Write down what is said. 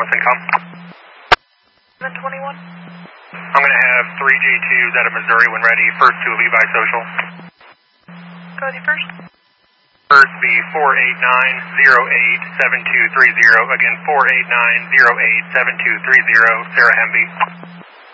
with income. 721. I'm going to have 3 J2s out of Missouri when ready. First to Levi Social. Go with you first. First be 489087230. Again, 489087230. Sarah Hemby.